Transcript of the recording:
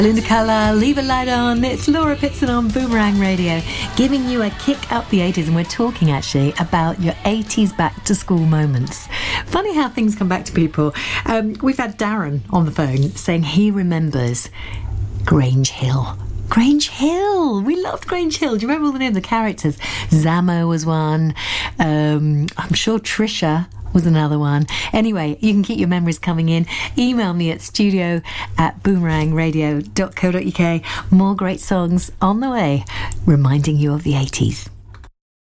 Linda Colour, Leave a Light On. It's Laura Pitson on Boomerang Radio, giving you a kick up the 80s. And we're talking actually about your 80s back to school moments. Funny how things come back to people. We've had Darren on the phone saying he remembers Grange Hill. Grange Hill. We loved Grange Hill. Do you remember all the names of the characters? Zamo was one. I'm sure Trisha was another one. Anyway, you can keep your memories coming in. Email me at studio@boomerangradio.co.uk. More great songs on the way, reminding you of the 80s.